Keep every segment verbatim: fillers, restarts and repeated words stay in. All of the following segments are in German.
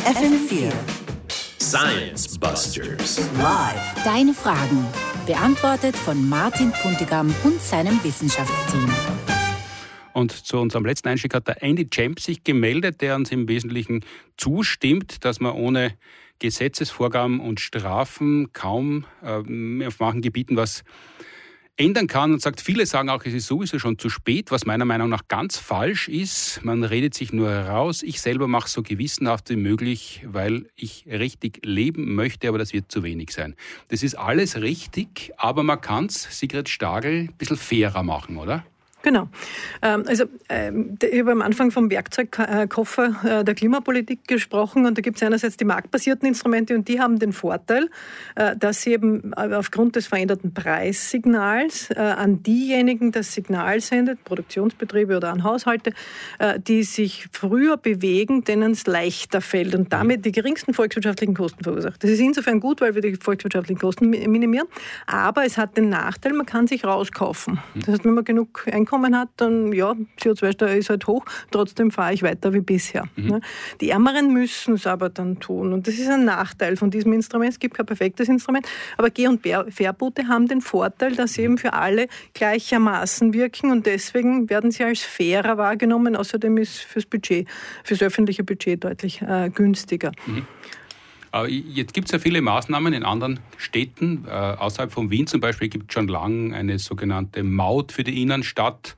F M vier Science Busters Live. Deine Fragen beantwortet von Martin Puntigam und seinem Wissenschaftsteam. Und zu unserem letzten Einstieg hat der Andy Champ sich gemeldet, der uns im Wesentlichen zustimmt, dass man ohne Gesetzesvorgaben und Strafen kaum äh, auf manchen Gebieten was ändern kann und sagt, viele sagen auch, es ist sowieso schon zu spät, was meiner Meinung nach ganz falsch ist. Man redet sich nur heraus. Ich selber mache es so gewissenhaft wie möglich, weil ich richtig leben möchte, aber das wird zu wenig sein. Das ist alles richtig, aber man kann es, Sigrid Stagl, ein bisschen fairer machen, oder? Genau. Also ich habe am Anfang vom Werkzeugkoffer der Klimapolitik gesprochen und da gibt es einerseits die marktbasierten Instrumente und die haben den Vorteil, dass sie eben aufgrund des veränderten Preissignals an diejenigen das Signal sendet, Produktionsbetriebe oder an Haushalte, die sich früher bewegen, denen es leichter fällt und damit die geringsten volkswirtschaftlichen Kosten verursacht. Das ist insofern gut, weil wir die volkswirtschaftlichen Kosten minimieren, aber es hat den Nachteil, man kann sich rauskaufen. Das heißt, wenn man genug Einkommen hat, dann ja, C O zwei Steuer ist halt hoch, trotzdem fahre ich weiter wie bisher. Mhm. Die Ärmeren müssen es aber dann tun und das ist ein Nachteil von diesem Instrument. Es gibt kein perfektes Instrument, aber Geh- und Verbote haben den Vorteil, dass sie eben für alle gleichermaßen wirken und deswegen werden sie als fairer wahrgenommen. Außerdem ist fürs Budget, fürs öffentliche Budget deutlich äh, günstiger. Mhm. Jetzt gibt es ja viele Maßnahmen in anderen Städten. Äh, außerhalb von Wien zum Beispiel gibt es schon lange eine sogenannte Maut für die Innenstadt.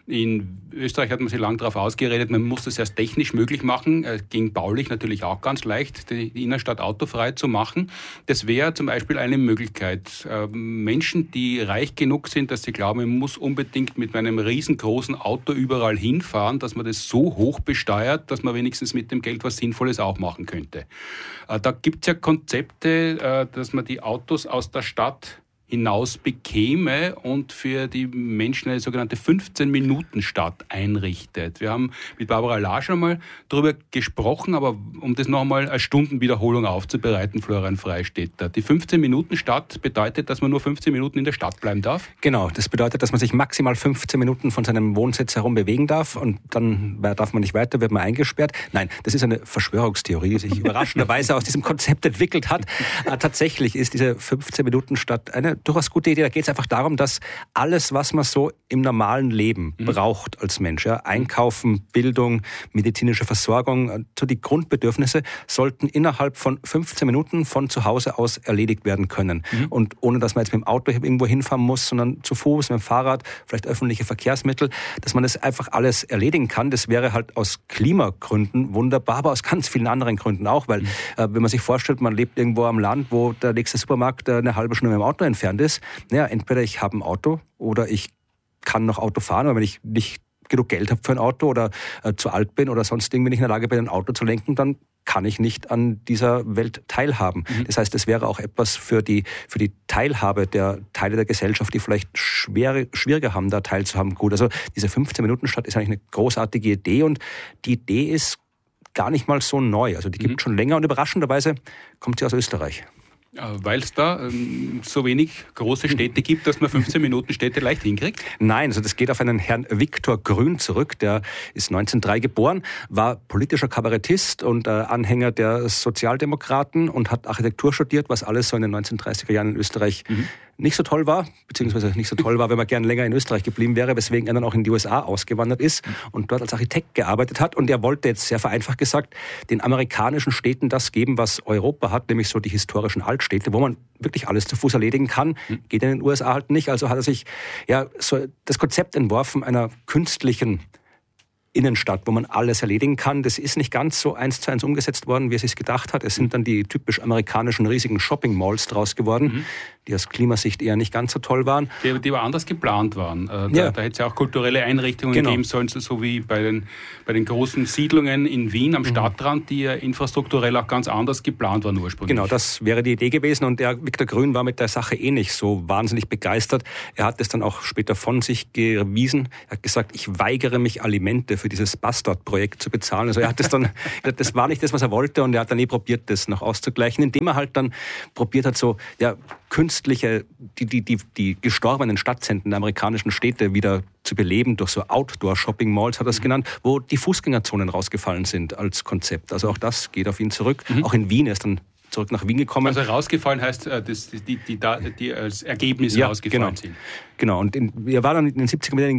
In Österreich hat man sich lange darauf ausgeredet, man muss das erst technisch möglich machen. Es ging baulich natürlich auch ganz leicht, die Innenstadt autofrei zu machen. Das wäre zum Beispiel eine Möglichkeit. Menschen, die reich genug sind, dass sie glauben, man muss unbedingt mit einem riesengroßen Auto überall hinfahren, dass man das so hoch besteuert, dass man wenigstens mit dem Geld was Sinnvolles auch machen könnte. Da gibt es ja Konzepte, dass man die Autos aus der Stadt hinaus bekäme und für die Menschen eine sogenannte fünfzehn-Minuten-Stadt einrichtet. Wir haben mit Barbara Laa schon mal darüber gesprochen, aber um das noch einmal als Stundenwiederholung aufzubereiten, Florian Freistetter. Die fünfzehn-Minuten-Stadt bedeutet, dass man nur fünfzehn Minuten in der Stadt bleiben darf? Genau, das bedeutet, dass man sich maximal fünfzehn Minuten von seinem Wohnsitz herum bewegen darf und dann darf man nicht weiter, wird man eingesperrt. Nein, das ist eine Verschwörungstheorie, die sich überraschenderweise aus diesem Konzept entwickelt hat. Tatsächlich ist diese fünfzehn-Minuten-Stadt eine durchaus gute Idee. Da geht es einfach darum, dass alles, was man so im normalen Leben mhm. braucht als Mensch, ja, Einkaufen, Bildung, medizinische Versorgung, so die Grundbedürfnisse sollten innerhalb von fünfzehn Minuten von zu Hause aus erledigt werden können. Mhm. Und ohne, dass man jetzt mit dem Auto irgendwo hinfahren muss, sondern zu Fuß, mit dem Fahrrad, vielleicht öffentliche Verkehrsmittel, dass man das einfach alles erledigen kann. Das wäre halt aus Klimagründen wunderbar, aber aus ganz vielen anderen Gründen auch, weil mhm. äh, wenn man sich vorstellt, man lebt irgendwo am Land, wo der nächste Supermarkt äh, eine halbe Stunde mit dem Auto entfernt ist, naja, entweder ich habe ein Auto oder ich kann noch Auto fahren, aber wenn ich nicht genug Geld habe für ein Auto oder äh, zu alt bin oder sonst irgendwie nicht in der Lage bin, ein Auto zu lenken, dann kann ich nicht an dieser Welt teilhaben. Mhm. Das heißt, es wäre auch etwas für die, für die Teilhabe der Teile der Gesellschaft, die vielleicht schwere, schwieriger haben, da teilzuhaben. Gut, also diese fünfzehn-Minuten-Stadt ist eigentlich eine großartige Idee und die Idee ist gar nicht mal so neu. Also die gibt es mhm. schon länger und überraschenderweise kommt sie aus Österreich. Weil es da ähm, so wenig große Städte gibt, dass man fünfzehn Minuten Städte leicht hinkriegt? Nein, also das geht auf einen Herrn Viktor Grün zurück. Der ist neunzehnhundertdrei geboren, war politischer Kabarettist und äh, Anhänger der Sozialdemokraten und hat Architektur studiert, was alles so in den neunzehnhundertdreißiger Jahren in Österreich mhm. nicht so toll war, beziehungsweise nicht so toll war, wenn man gern länger in Österreich geblieben wäre, weswegen er dann auch in die U S A ausgewandert ist und dort als Architekt gearbeitet hat. Und er wollte jetzt, sehr vereinfacht gesagt, den amerikanischen Städten das geben, was Europa hat, nämlich so die historischen Altstädte, wo man wirklich alles zu Fuß erledigen kann. Geht in den U S A halt nicht. Also hat er sich ja so das Konzept entworfen einer künstlichen Innenstadt, wo man alles erledigen kann. Das ist nicht ganz so eins zu eins umgesetzt worden, wie er sich gedacht hat. Es sind dann die typisch amerikanischen riesigen Shopping-Malls draus geworden, mhm. die aus Klimasicht eher nicht ganz so toll waren. Die, die aber anders geplant waren. Da, ja. da hätte es ja auch kulturelle Einrichtungen genau. geben sollen, so wie bei den, bei den großen Siedlungen in Wien am mhm. Stadtrand, die ja infrastrukturell auch ganz anders geplant waren ursprünglich. Genau, das wäre die Idee gewesen und der Viktor Grün war mit der Sache eh nicht so wahnsinnig begeistert. Er hat es dann auch später von sich gewiesen. Er hat gesagt, ich weigere mich, Alimente für für dieses Bastard-Projekt zu bezahlen. Also er hat das dann, das war nicht das, was er wollte, und er hat dann eh probiert, das noch auszugleichen, indem er halt dann probiert hat, so ja, künstliche, die, die, die, die gestorbenen Stadtzentren der amerikanischen Städte wieder zu beleben durch so Outdoor-Shopping-Malls, hat er es genannt, wo die Fußgängerzonen rausgefallen sind als Konzept. Also auch das geht auf ihn zurück. Mhm. Auch in Wien, er ist dann zurück nach Wien gekommen. Also rausgefallen heißt, dass die, die, die, die als Ergebnis ja, rausgefallen genau. sind. Genau, und in, er war dann in den siebziger wieder in